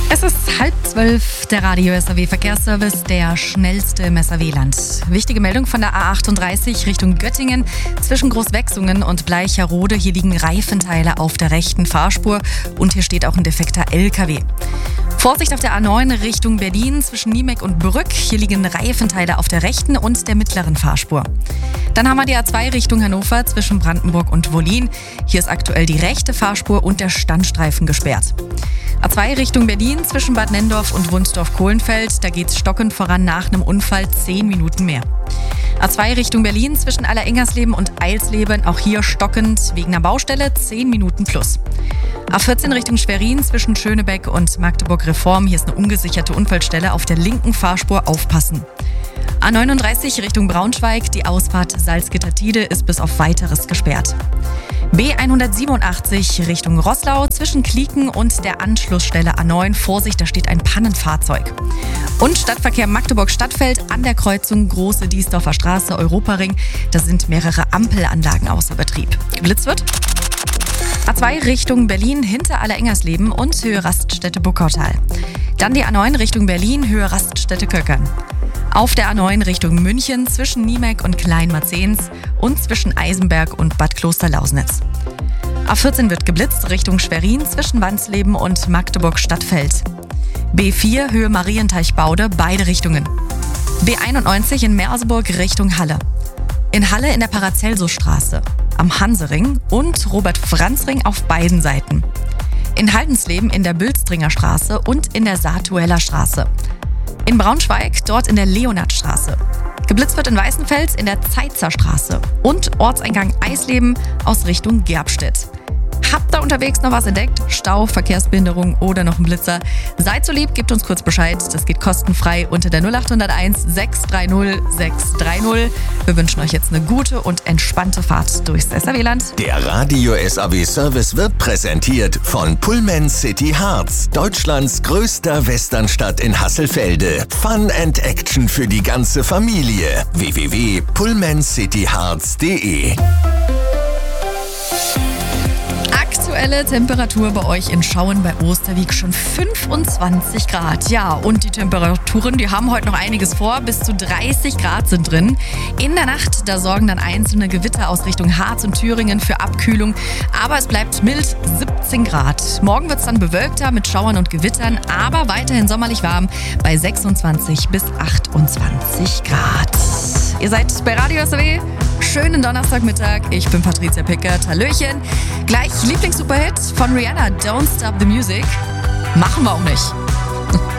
Es ist 11:30, der Radio SAW Verkehrsservice, der schnellste im SAW-Land. Wichtige Meldung von der A38 Richtung Göttingen. Zwischen Großwechsungen und Bleicherode, hier liegen Reifenteile auf der rechten Fahrspur und hier steht auch ein defekter LKW. Vorsicht auf der A9 Richtung Berlin zwischen Niemek und Brück. Hier liegen Reifenteile auf der rechten und der mittleren Fahrspur. Dann haben wir die A2 Richtung Hannover zwischen Brandenburg und Wollin. Hier ist aktuell die rechte Fahrspur und der Standstreifen gesperrt. A2 Richtung Berlin zwischen Bad Nenndorf und Wunsdorf-Kohlenfeld. Da geht's stockend voran nach einem Unfall 10 Minuten mehr. A2 Richtung Berlin zwischen Allerengersleben und Eilsleben. Auch hier stockend wegen einer Baustelle 10 Minuten plus. A14 Richtung Schwerin zwischen Schönebeck und Magdeburg-Reform. Hier ist eine ungesicherte Unfallstelle auf der linken Fahrspur. Aufpassen. A39 Richtung Braunschweig. Die Ausfahrt Salzgitter-Tide ist bis auf Weiteres gesperrt. B187 Richtung Roßlau zwischen Klieken und der Anschlussstelle A9. Vorsicht, da steht ein Pannenfahrzeug. Und Stadtverkehr Magdeburg-Stadtfeld an der Kreuzung Große Diesdorfer Straße, Europaring. Da sind mehrere Ampelanlagen außer Betrieb. Geblitzt wird. A2 Richtung Berlin hinter Allerengersleben und Höhe Raststätte Buckautal. Dann die A9 Richtung Berlin, Höhe Raststätte Köckern. Auf der A9 Richtung München zwischen Niemek und Kleinmarzens und zwischen Eisenberg und Bad Klosterlausnitz. A14 wird geblitzt Richtung Schwerin zwischen Wansleben und Magdeburg-Stadtfeld. B4 Höhe Marienteich-Baude, beide Richtungen. B91 in Merseburg Richtung Halle. In Halle in der Paracelsusstraße, am Hansering und Robert-Franz-Ring auf beiden Seiten. In Haldensleben in der Bülstringer Straße und in der Saatueller Straße. In Braunschweig, dort in der Leonardstraße. Geblitzt wird in Weißenfels in der Zeitzer Straße. Und Ortseingang Eisleben aus Richtung Gerbstedt. Habt ihr unterwegs noch was entdeckt? Stau, Verkehrsbehinderung oder noch ein Blitzer? Seid so lieb, gebt uns kurz Bescheid. Das geht kostenfrei unter der 0801 630 630. Wir wünschen euch jetzt eine gute und entspannte Fahrt durchs SAW-Land. Der Radio SAW Service wird präsentiert von Pullman City Hearts, Deutschlands größter Westernstadt in Hasselfelde. Fun and Action für die ganze Familie. www.pullmancityhearts.de. Aktuelle Temperatur bei euch in Schauen bei Osterwiek schon 25 Grad. Ja, und die Temperaturen, die haben heute noch einiges vor. Bis zu 30 Grad sind drin. In der Nacht, da sorgen dann einzelne Gewitter aus Richtung Harz und Thüringen für Abkühlung. Aber es bleibt mild, 17 Grad. Morgen wird es dann bewölkter mit Schauern und Gewittern, aber weiterhin sommerlich warm bei 26 bis 28 Grad. Ihr seid bei Radio SAW. Schönen Donnerstagmittag. Ich bin Patricia Pickert. Hallöchen. Gleich Lieblings-Superhit von Rihanna, Don't Stop the Music. Machen wir auch nicht.